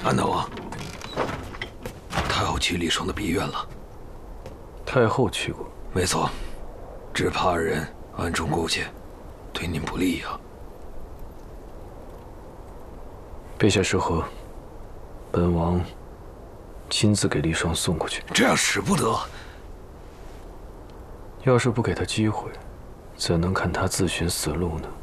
安大王，太后去李爽的避院了。 太后去过？ 没错，只怕二人暗中勾结，对您不利呀。 陛下是何？本王亲自给李爽送过去。 这样使不得。 要是不给他机会，怎能看他自寻死路呢？